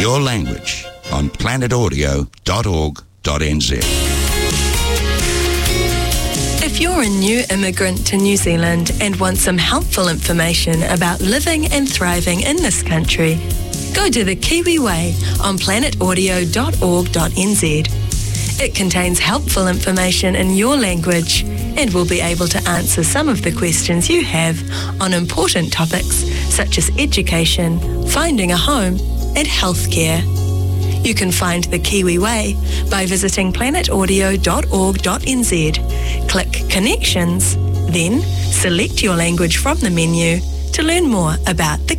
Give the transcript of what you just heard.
your language on planetaudio.org.nz. If you're a new immigrant to New Zealand and want some helpful information about living and thriving in this country, go to the Kiwi Way on planetaudio.org.nz. It contains helpful information in your language and will be able to answer some of the questions you have on important topics such as education, finding a home, and healthcare. You can find the Kiwi Way by visiting planetaudio.org.nz. Click Connections, then select your language from the menu to learn more about the